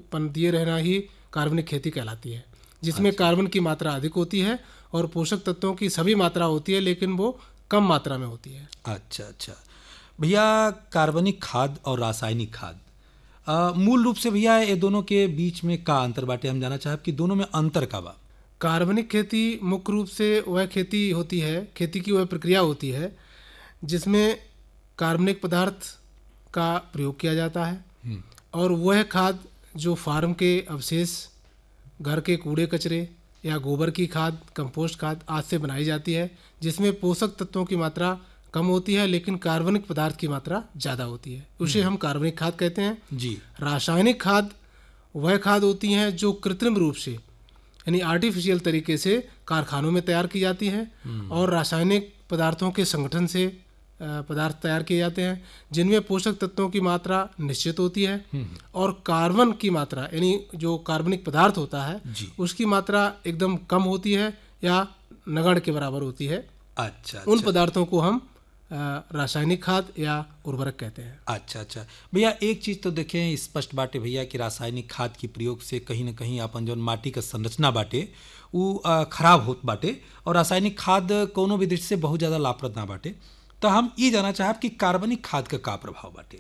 उत्पन्न दिए रहना ही कार्बनिक खेती कहलाती है, जिसमें कार्बन की मात्रा अधिक होती है और पोषक तत्वों की सभी मात्रा होती है, लेकिन वो कम मात्रा में होती है। अच्छा अच्छा भैया, कार्बनिक खाद और रासायनिक खाद मूल रूप से भैया ये दोनों के बीच में का अंतर बाटे, हम जानना चाहब कि दोनों में अंतर का बा। कार्बनिक खेती मुख्य रूप से वह खेती होती है, खेती की वह प्रक्रिया होती है जिसमें कार्बनिक पदार्थ का प्रयोग किया जाता है और वह खाद जो फार्म के अवशेष, घर के कूड़े कचरे या गोबर की खाद, कंपोस्ट खाद आदि से बनाई जाती है, जिसमें पोषक तत्वों की मात्रा कम होती है लेकिन कार्बनिक पदार्थ की मात्रा ज़्यादा होती है। उसे हम कार्बनिक खाद कहते हैं जी। रासायनिक खाद वह खाद होती हैं जो कृत्रिम रूप से यानी आर्टिफिशियल तरीके से कारखानों में तैयार की जाती हैं और रासायनिक पदार्थों के संगठन से पदार्थ तैयार किए जाते हैं, जिनमें पोषक तत्वों की मात्रा निश्चित होती है और कार्बन की मात्रा यानी जो कार्बनिक पदार्थ होता है उसकी मात्रा एकदम कम होती है या नगण्य के बराबर होती है। अच्छा, उन पदार्थों को हम रासायनिक खाद या उर्वरक कहते हैं। अच्छा अच्छा भैया, एक चीज तो देखें स्पष्ट बाटे भैया कि रासायनिक खाद के प्रयोग से कहीं ना कहीं अपन जो माटी का संरचना बाटे वो खराब होत बाटे और रासायनिक खाद कोनो भी दृष्टि से बहुत ज़्यादा लाभप्रद ना बाटे। तो हम ये जानना चाहब कि कार्बनिक खाद का प्रभाव बाटे।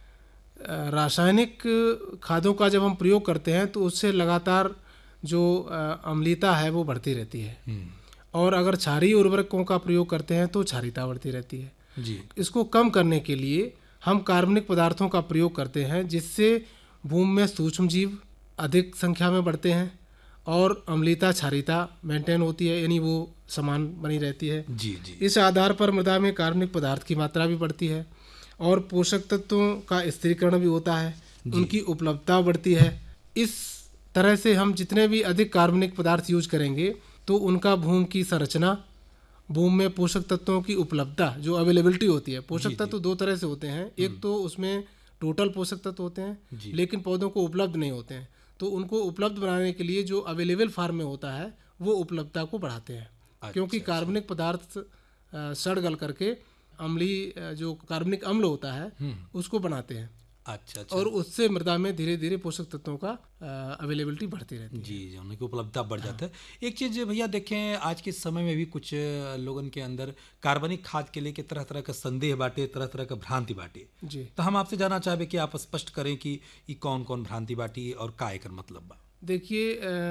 रासायनिक खादों का जब हम प्रयोग करते हैं तो उससे लगातार जो अम्लीयता है वो बढ़ती रहती है और अगर क्षारीय उर्वरकों का प्रयोग करते हैं तो क्षारीयता बढ़ती रहती है जी। इसको कम करने के लिए हम कार्बनिक पदार्थों का प्रयोग करते हैं, जिससे भूमि में सूक्ष्म जीव अधिक संख्या में बढ़ते हैं और अम्लीयता क्षारीयता मेंटेन होती है, यानी वो समान बनी रहती है। जी जी। इस आधार पर मृदा में कार्बनिक पदार्थ की मात्रा भी बढ़ती है और पोषक तत्वों का स्थिरीकरण भी होता है, उनकी उपलब्धता बढ़ती है। इस तरह से हम जितने भी अधिक कार्बनिक पदार्थ यूज करेंगे तो उनका भूमि की संरचना, भूमि में पोषक तत्वों की उपलब्धता जो अवेलेबिलिटी होती है, पोषक तत्व दो तरह से होते हैं, एक तो उसमें टोटल पोषक तत्व होते हैं लेकिन पौधों को उपलब्ध नहीं होते हैं, तो उनको उपलब्ध बनाने के लिए जो अवेलेबल फार्म में होता है वो उपलब्धता को बढ़ाते हैं। क्योंकि कार्बनिक पदार्थ सड़ गल करके अम्लीय जो कार्बनिक अम्ल होता है उसको बनाते हैं। अच्छा अच्छा। और उससे मृदा में धीरे धीरे पोषक तत्वों का अवेलेबिलिटी बढ़ती रहती है। जी, उनकी उपलब्धता बढ़ जाता है। एक चीज़ भैया देखें, आज के समय में भी कुछ लोगन के अंदर कार्बनिक खाद के लेके तरह तरह का संदेह बाटे, तरह तरह का भ्रांति बाटे जी। तो हम आपसे जानना चाहबे कि आप स्पष्ट करें कि ये कौन कौन भ्रांति बाटी और का एकर मतलब बा। देखिए,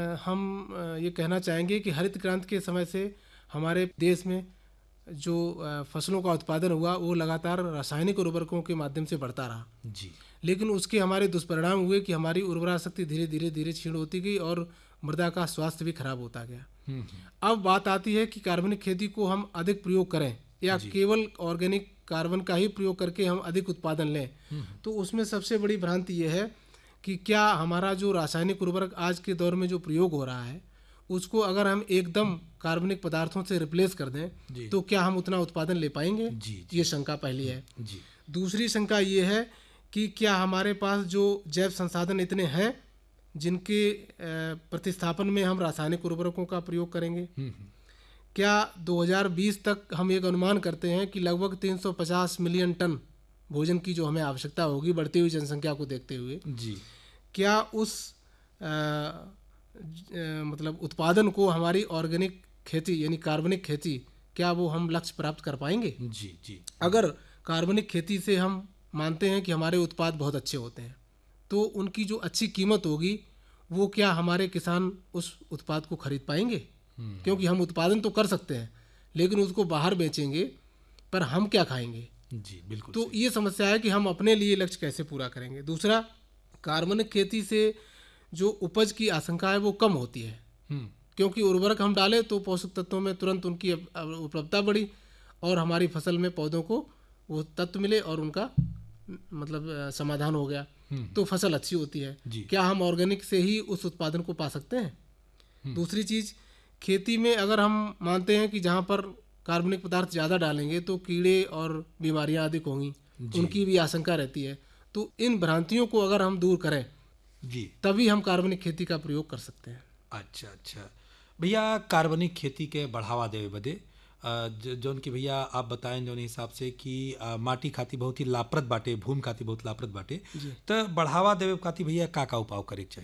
हम ये कहना चाहेंगे कि हरित क्रांति के समय से हमारे देश में जो फसलों का उत्पादन हुआ वो लगातार रासायनिक उर्वरकों के माध्यम से बढ़ता रहा जी। लेकिन उसके हमारे दुष्परिणाम हुए कि हमारी उर्वरा शक्ति धीरे धीरे धीरे क्षीण होती गई और मृदा का स्वास्थ्य भी खराब होता गया। अब बात आती है कि कार्बनिक खेती को हम अधिक प्रयोग करें या केवल ऑर्गेनिक कार्बन का ही प्रयोग करके हम अधिक उत्पादन लें, तो उसमें सबसे बड़ी भ्रांति यह है कि क्या हमारा जो रासायनिक उर्वरक आज के दौर में जो प्रयोग हो रहा है उसको अगर हम एकदम कार्बनिक पदार्थों से रिप्लेस कर दें तो क्या हम उतना उत्पादन ले पाएंगे? ये शंका पहली है। दूसरी शंका ये है कि क्या हमारे पास जो जैव संसाधन इतने हैं जिनके प्रतिस्थापन में हम रासायनिक उर्वरकों का प्रयोग करेंगे? क्या 2020 तक हम एक अनुमान करते हैं कि लगभग 350 मिलियन टन भोजन की जो हमें आवश्यकता होगी बढ़ती हुई जनसंख्या को देखते हुए, क्या उस मतलब उत्पादन को हमारी ऑर्गेनिक खेती यानी कार्बनिक खेती, क्या वो हम लक्ष्य प्राप्त कर पाएंगे? जी। अगर कार्बनिक खेती से हम मानते हैं कि हमारे उत्पाद बहुत अच्छे होते हैं तो उनकी जो अच्छी कीमत होगी वो क्या हमारे किसान उस उत्पाद को खरीद पाएंगे? क्योंकि हम उत्पादन तो कर सकते हैं लेकिन उसको बाहर बेचेंगे पर हम क्या खाएंगे? जी बिल्कुल। तो ये समस्या है कि हम अपने लिए लक्ष्य कैसे पूरा करेंगे। दूसरा, कार्बनिक खेती से जो उपज की आशंका है वो कम होती है क्योंकि उर्वरक हम डालें तो पोषक तत्वों में तुरंत उनकी उपलब्धता बढ़ी और हमारी फसल में पौधों को वो तत्व मिले और उनका मतलब समाधान हो गया, तो फसल अच्छी होती है। क्या हम ऑर्गेनिक से ही उस उत्पादन को पा सकते हैं? दूसरी चीज़, खेती में अगर हम मानते हैं कि जहाँ पर कार्बनिक पदार्थ ज़्यादा डालेंगे तो कीड़े और बीमारियाँ अधिक होंगी, उनकी भी आशंका रहती है। तो इन भ्रांतियों को अगर हम दूर करें तभी हम कार्बनिक खेती का प्रयोग कर सकते हैं। अच्छा भैया, कार्बनिक खेती के बढ़ावा देवे बदे जौन कि भैया आप बताएं जौन हिसाब से कि माटी खाती बहुत ही लाभप्रद बाटे, भूमि खाती बहुत लाभप्रद बाटे, तो बढ़ावा देवे खाती भैया का उपाय करे चाहिए?